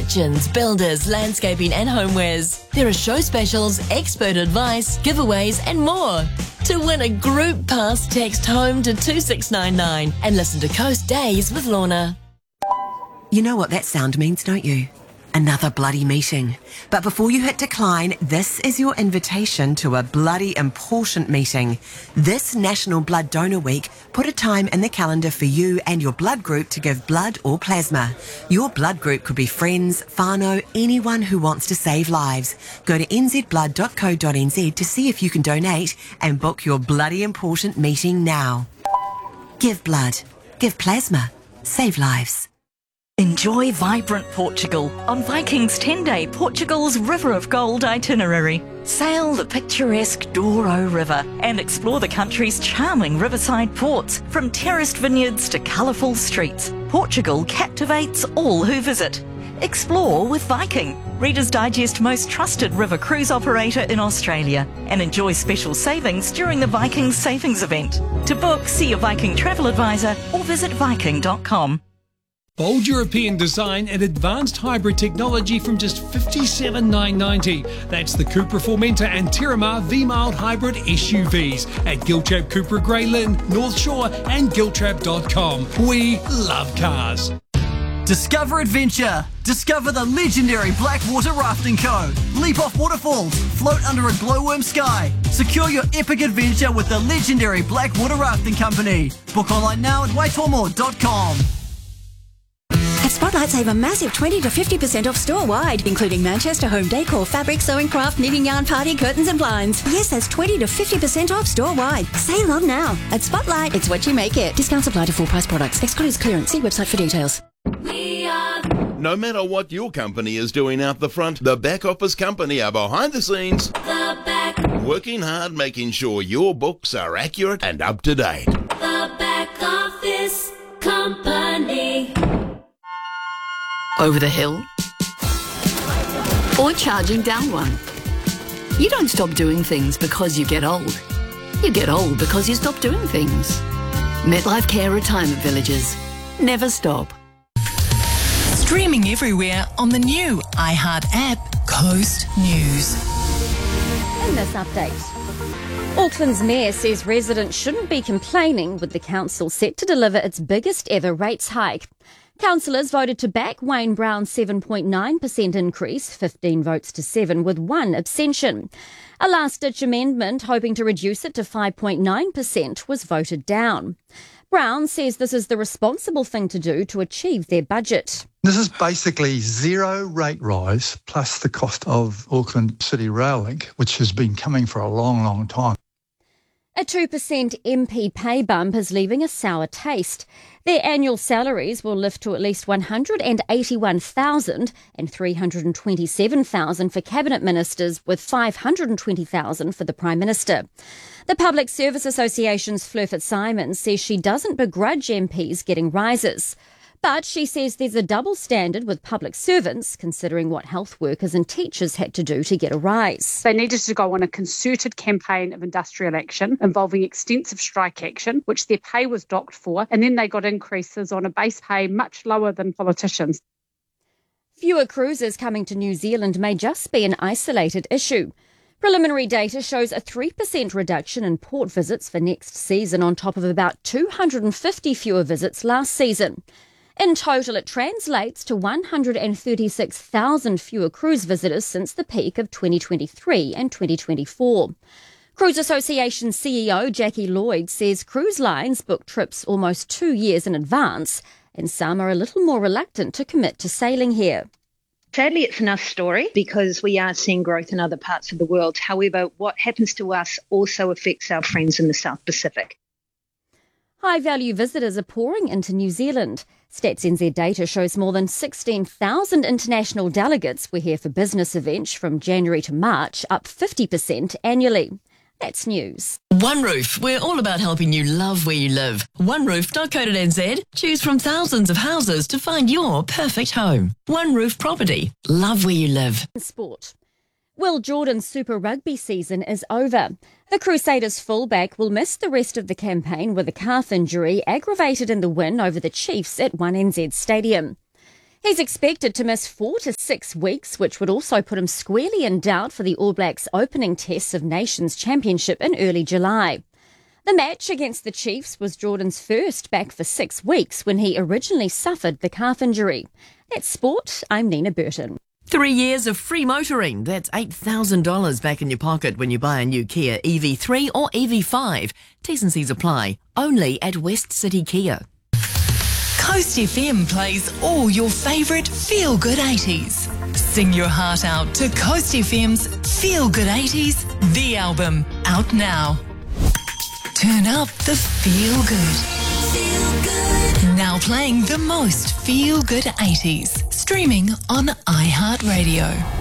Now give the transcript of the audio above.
kitchens, builders, landscaping and homewares. There are show specials, expert advice, giveaways and more. To win a group pass, text HOME to 2699 and listen to Coast Days with Lorna. You know what that sound means, don't you? Another bloody meeting. But before you hit decline, this is your invitation to a bloody important meeting. This National Blood Donor Week put a time in the calendar for you and your blood group to give blood or plasma. Your blood group could be friends, whānau, anyone who wants to save lives. Go to nzblood.co.nz to see if you can donate and book your bloody important meeting now. Give blood. Give plasma. Save lives. Enjoy vibrant Portugal on Viking's 10-day Portugal's River of Gold itinerary. Sail the picturesque Douro River and explore the country's charming riverside ports. From terraced vineyards to colourful streets, Portugal captivates all who visit. Explore with Viking, Reader's Digest most trusted river cruise operator in Australia, and enjoy special savings during the Viking Savings event. To book, see your Viking travel advisor or visit viking.com. Bold European design and advanced hybrid technology from just $57,990. That's the Cupra Formentor and Terramar V-Mild Hybrid SUVs at Giltrap Cupra Grey Lynn, North Shore and giltrap.com. We love cars. Discover adventure. Discover the legendary Blackwater Rafting Co. Leap off waterfalls. Float under a glowworm sky. Secure your epic adventure with the legendary Blackwater Rafting Company. Book online now at waitomo.com. At Spotlight, save a massive 20 to 50% off store-wide, including Manchester home decor, fabric, sewing craft, knitting yarn, party, curtains and blinds. Yes, that's 20 to 50% off store-wide. Sale on now. At Spotlight, it's what you make it. Discounts apply to full-price products. Excludes clearance. See website for details. No matter what your company is doing out the front, the back office company are behind the scenes. The back. Working hard, making sure your books are accurate and up to date. The back office company. Over the hill? Or charging down one? You don't stop doing things because you get old. You get old because you stop doing things. MetLife Care Retirement Villages. Never stop. Streaming everywhere on the new iHeart app, Coast News. In this update, Auckland's mayor says residents shouldn't be complaining with the council set to deliver its biggest ever rates hike. Councillors voted to back Wayne Brown's 7.9% increase, 15 votes to 7, with 1 abstention. A last-ditch amendment hoping to reduce it to 5.9% was voted down. Brown says this is the responsible thing to do to achieve their budget. This is basically zero rate rise plus the cost of Auckland City Rail Link, which has been coming for a long, long time. A 2% MP pay bump is leaving a sour taste. Their annual salaries will lift to at least $181,000 and $327,000 for cabinet ministers, with $520,000 for the Prime Minister. The Public Service Association's Fleur Fitzsimons says she doesn't begrudge MPs getting rises. But she says there's a double standard with public servants, considering what health workers and teachers had to do to get a rise. They needed to go on a concerted campaign of industrial action involving extensive strike action, which their pay was docked for, and then they got increases on a base pay much lower than politicians. Fewer cruisers coming to New Zealand may just be an isolated issue. Preliminary data shows a 3% reduction in port visits for next season, on top of about 250 fewer visits last season. In total, it translates to 136,000 fewer cruise visitors since the peak of 2023 and 2024. Cruise Association CEO Jackie Lloyd says cruise lines book trips almost 2 years in advance, and some are a little more reluctant to commit to sailing here. Sadly, it's enough story because we are seeing growth in other parts of the world. However, what happens to us also affects our friends in the South Pacific. High-value visitors are pouring into New Zealand. Stats NZ data shows more than 16,000 international delegates were here for business events from January to March, up 50% annually. That's news. One Roof. We're all about helping you love where you live. OneRoof.co.nz. Choose from thousands of houses to find your perfect home. One Roof Property. Love where you live. Sport. Will Jordan's Super Rugby season is over. The Crusaders fullback will miss the rest of the campaign with a calf injury aggravated in the win over the Chiefs at 1NZ Stadium. He's expected to miss 4 to 6 weeks, which would also put him squarely in doubt for the All Blacks opening Test of Nations Championship in early July. The match against the Chiefs was Jordan's first back for 6 weeks when he originally suffered the calf injury. That's sport. I'm Nina Burton. 3 years of free motoring. That's $8,000 back in your pocket when you buy a new Kia EV3 or EV5. T's and C's apply. Only at West City Kia. Coast FM plays all your favourite feel-good 80s. Sing your heart out to Coast FM's Feel Good 80s, the album, out now. Turn up the feel good. Feel good. Now playing the most feel good 80s. Streaming on iHeartRadio.